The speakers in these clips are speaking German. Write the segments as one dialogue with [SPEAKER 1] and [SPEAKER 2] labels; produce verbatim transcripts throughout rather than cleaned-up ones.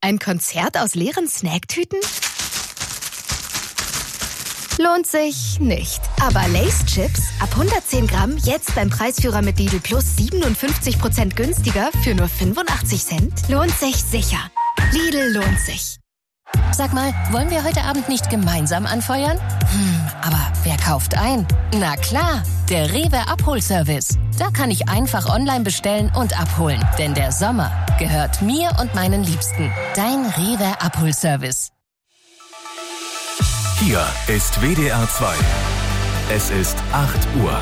[SPEAKER 1] Ein Konzert aus leeren Snacktüten? Lohnt sich nicht. Aber Lay's Chips ab hundertzehn Gramm jetzt beim Preisführer mit Lidl Plus siebenundfünfzig Prozent günstiger für nur fünfundachtzig Cent. Lohnt sich sicher. Lidl lohnt sich.
[SPEAKER 2] Sag mal, wollen wir heute Abend nicht gemeinsam anfeuern? Hm, aber wer kauft ein? Na klar, der Rewe Abholservice. Da kann ich einfach online bestellen und abholen. Denn der Sommer gehört mir und meinen Liebsten. Dein Rewe Abholservice.
[SPEAKER 3] Hier ist W D R zwei. Es ist acht Uhr.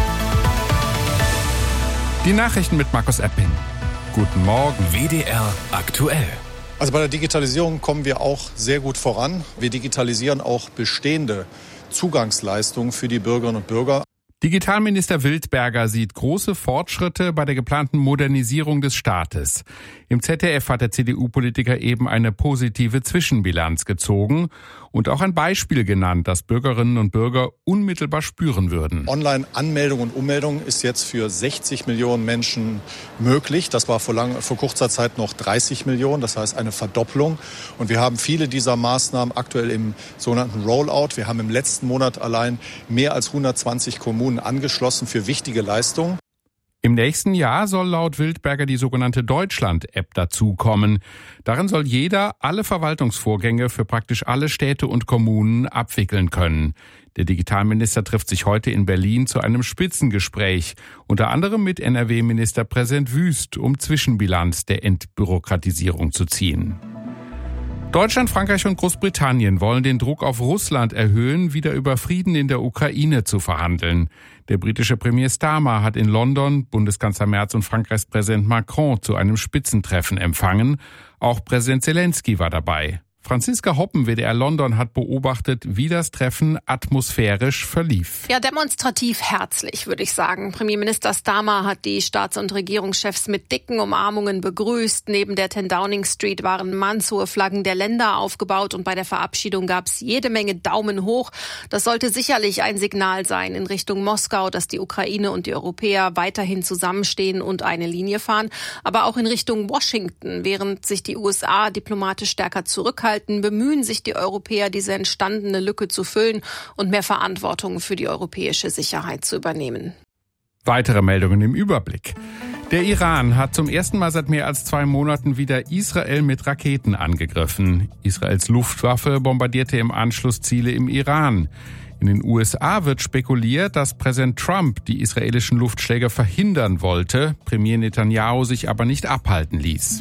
[SPEAKER 4] Die Nachrichten mit Markus Epping. Guten Morgen.
[SPEAKER 3] W D R aktuell.
[SPEAKER 5] Also bei der Digitalisierung kommen wir auch sehr gut voran. Wir digitalisieren auch bestehende Zugangsleistungen für die Bürgerinnen und Bürger.
[SPEAKER 4] Digitalminister Wildberger sieht große Fortschritte bei der geplanten Modernisierung des Staates. Im Z D F hat der C D U-Politiker eben eine positive Zwischenbilanz gezogen und auch ein Beispiel genannt, das Bürgerinnen und Bürger unmittelbar spüren würden.
[SPEAKER 5] Online-Anmeldung und Ummeldung ist jetzt für sechzig Millionen Menschen möglich. Das war vor, lang, vor kurzer Zeit noch dreißig Millionen, das heißt eine Verdopplung. Und wir haben viele dieser Maßnahmen aktuell im sogenannten Rollout. Wir haben im letzten Monat allein mehr als hundertzwanzig Kommunen angeschlossen für wichtige Leistungen.
[SPEAKER 4] Im nächsten Jahr soll laut Wildberger die sogenannte Deutschland-App dazukommen. Darin soll jeder alle Verwaltungsvorgänge für praktisch alle Städte und Kommunen abwickeln können. Der Digitalminister trifft sich heute in Berlin zu einem Spitzengespräch, unter anderem mit N R W-Ministerpräsident Wüst, um Zwischenbilanz der Entbürokratisierung zu ziehen. Deutschland, Frankreich und Großbritannien wollen den Druck auf Russland erhöhen, wieder über Frieden in der Ukraine zu verhandeln. Der britische Premier Starmer hat in London Bundeskanzler Merz und Frankreichs Präsident Macron zu einem Spitzentreffen empfangen. Auch Präsident Zelensky war dabei. Franziska Hoppen, W D R London, hat beobachtet, wie das Treffen atmosphärisch verlief.
[SPEAKER 6] Ja, demonstrativ herzlich, würde ich sagen. Premierminister Starmer hat die Staats- und Regierungschefs mit dicken Umarmungen begrüßt. Neben der ten Downing Street waren mannshohe Flaggen der Länder aufgebaut und bei der Verabschiedung gab es jede Menge Daumen hoch. Das sollte sicherlich ein Signal sein in Richtung Moskau, dass die Ukraine und die Europäer weiterhin zusammenstehen und eine Linie fahren. Aber auch in Richtung Washington, während sich die U S A diplomatisch stärker zurückhalten, bemühen sich die Europäer, diese entstandene Lücke zu füllen und mehr Verantwortung für die europäische Sicherheit zu übernehmen.
[SPEAKER 4] Weitere Meldungen im Überblick. Der Iran hat zum ersten Mal seit mehr als zwei Monaten wieder Israel mit Raketen angegriffen. Israels Luftwaffe bombardierte im Anschluss Ziele im Iran. In den U S A wird spekuliert, dass Präsident Trump die israelischen Luftschläge verhindern wollte, Premier Netanyahu sich aber nicht abhalten ließ.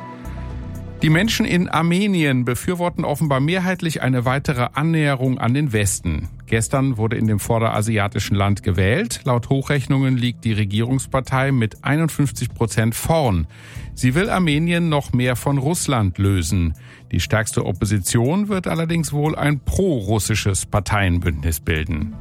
[SPEAKER 4] Die Menschen in Armenien befürworten offenbar mehrheitlich eine weitere Annäherung an den Westen. Gestern wurde in dem vorderasiatischen Land gewählt. Laut Hochrechnungen liegt die Regierungspartei mit einundfünfzig Prozent vorn. Sie will Armenien noch mehr von Russland lösen. Die stärkste Opposition wird allerdings wohl ein pro-russisches Parteienbündnis bilden.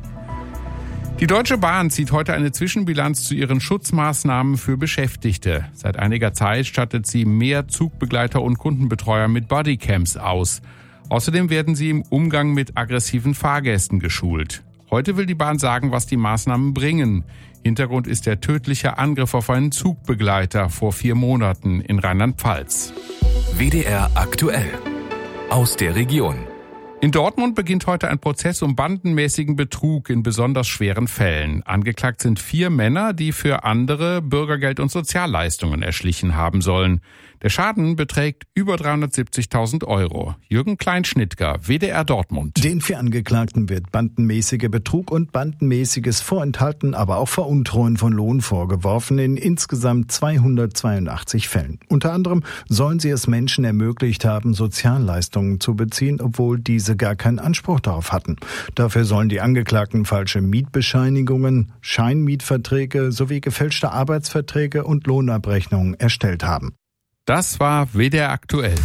[SPEAKER 4] Die Deutsche Bahn zieht heute eine Zwischenbilanz zu ihren Schutzmaßnahmen für Beschäftigte. Seit einiger Zeit stattet sie mehr Zugbegleiter und Kundenbetreuer mit Bodycams aus. Außerdem werden sie im Umgang mit aggressiven Fahrgästen geschult. Heute will die Bahn sagen, was die Maßnahmen bringen. Hintergrund ist der tödliche Angriff auf einen Zugbegleiter vor vier Monaten in Rheinland-Pfalz.
[SPEAKER 3] W D R aktuell. Aus der Region.
[SPEAKER 4] In Dortmund beginnt heute ein Prozess um bandenmäßigen Betrug in besonders schweren Fällen. Angeklagt sind vier Männer, die für andere Bürgergeld und Sozialleistungen erschlichen haben sollen. Der Schaden beträgt über dreihundertsiebzigtausend Euro. Jürgen Kleinschnittger, W D R Dortmund.
[SPEAKER 7] Den vier Angeklagten wird bandenmäßiger Betrug und bandenmäßiges Vorenthalten, aber auch Veruntreuen von Lohn vorgeworfen in insgesamt zweihundertzweiundachtzig Fällen. Unter anderem sollen sie es Menschen ermöglicht haben, Sozialleistungen zu beziehen, obwohl diese gar keinen Anspruch darauf hatten. Dafür sollen die Angeklagten falsche Mietbescheinigungen, Scheinmietverträge sowie gefälschte Arbeitsverträge und Lohnabrechnungen erstellt haben.
[SPEAKER 4] Das war W D R aktuell.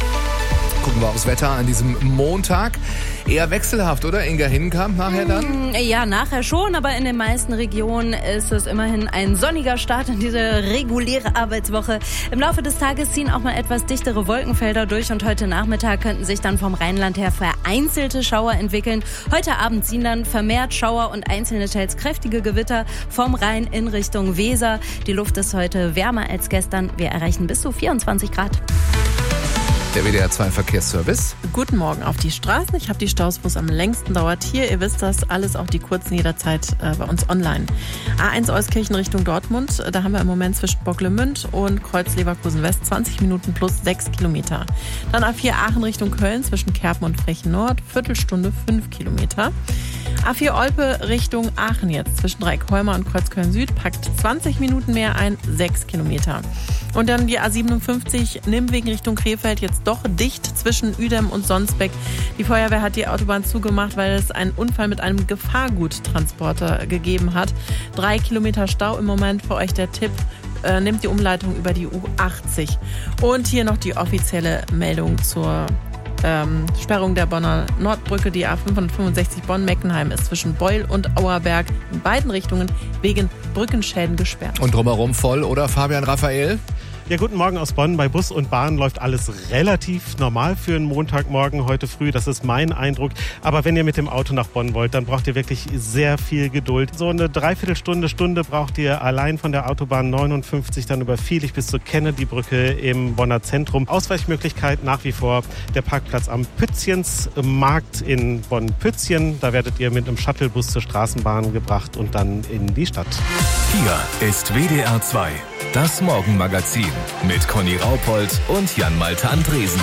[SPEAKER 8] Gucken wir aufs Wetter an diesem Montag. Eher wechselhaft, oder? Inga Hinkamp nachher dann?
[SPEAKER 9] Ja, nachher schon, aber in den meisten Regionen ist es immerhin ein sonniger Start in diese reguläre Arbeitswoche. Im Laufe des Tages ziehen auch mal etwas dichtere Wolkenfelder durch und heute Nachmittag könnten sich dann vom Rheinland her vereinzelte Schauer entwickeln. Heute Abend ziehen dann vermehrt Schauer und einzelne teils kräftige Gewitter vom Rhein in Richtung Weser. Die Luft ist heute wärmer als gestern. Wir erreichen bis zu vierundzwanzig Grad.
[SPEAKER 8] Der W D R zwei Verkehrsservice.
[SPEAKER 10] Guten Morgen auf die Straßen. Ich habe die Staus, wo es am längsten dauert. Hier, ihr wisst das, alles auch die kurzen jederzeit äh, bei uns online. A eins Euskirchen Richtung Dortmund. Da haben wir im Moment zwischen Bocklemünd und Kreuz Leverkusen West zwanzig Minuten plus sechs Kilometer. Dann A vier Aachen Richtung Köln zwischen Kerpen und Frechen Nord. Viertelstunde fünf Kilometer. A vier Olpe Richtung Aachen jetzt zwischen Dreieckholmer und Kreuzköln Süd packt zwanzig Minuten mehr ein, sechs Kilometer. Und dann die A siebenundfünfzig Nimwegen Richtung Krefeld jetzt doch dicht zwischen Uedem und Sonsbeck. Die Feuerwehr hat die Autobahn zugemacht, weil es einen Unfall mit einem Gefahrguttransporter gegeben hat. Drei Kilometer Stau im Moment. Für euch der Tipp, äh, nehmt die Umleitung über die U achtzig. Und hier noch die offizielle Meldung zur Ähm, Sperrung der Bonner Nordbrücke. Die A fünfhundertfünfundsechzig Bonn-Meckenheim ist zwischen Beul und Auerberg in beiden Richtungen wegen Brückenschäden gesperrt.
[SPEAKER 8] Und drumherum voll, oder Fabian Raphael?
[SPEAKER 11] Ja, guten Morgen aus Bonn. Bei Bus und Bahn läuft alles relativ normal für einen Montagmorgen heute früh. Das ist mein Eindruck. Aber wenn ihr mit dem Auto nach Bonn wollt, dann braucht ihr wirklich sehr viel Geduld. So eine Dreiviertelstunde, Stunde braucht ihr allein von der Autobahn neunundfünfzig dann über Viehlich bis zur Kennedy-Brücke im Bonner Zentrum. Ausweichmöglichkeit nach wie vor der Parkplatz am Pützchensmarkt in Bonn-Pützchen. Da werdet ihr mit einem Shuttlebus zur Straßenbahn gebracht und dann in die Stadt.
[SPEAKER 3] Hier ist W D R zwei. Das Morgenmagazin mit Conny Raupold und Jan-Malte Andresen.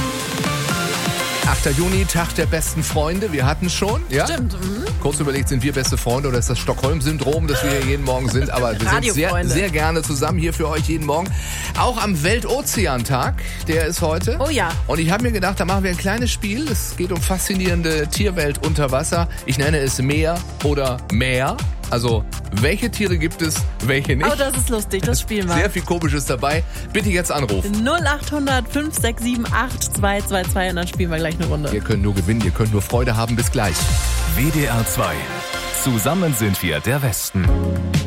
[SPEAKER 8] achter Juni, Tag der besten Freunde. Wir hatten schon, ja?
[SPEAKER 10] Stimmt. Mhm.
[SPEAKER 8] Kurz überlegt, sind wir beste Freunde oder ist das Stockholm-Syndrom, dass wir hier jeden Morgen sind? Aber wir sind sehr, sehr gerne zusammen hier für euch jeden Morgen. Auch am Weltozeantag, der ist heute.
[SPEAKER 10] Oh ja.
[SPEAKER 8] Und ich habe mir gedacht, da machen wir ein kleines Spiel. Es geht um faszinierende Tierwelt unter Wasser. Ich nenne es Meer oder Meer. Also, welche Tiere gibt es, welche nicht?
[SPEAKER 10] Oh, das ist lustig, das spielen wir.
[SPEAKER 8] Sehr viel Komisches dabei. Bitte jetzt anrufen.
[SPEAKER 10] null acht hundert fünf sechs sieben acht zwei zwei zwei und dann spielen wir gleich eine Runde.
[SPEAKER 8] Ihr könnt nur gewinnen, ihr könnt nur Freude haben. Bis gleich.
[SPEAKER 3] W D R zwei. Zusammen sind wir der Westen.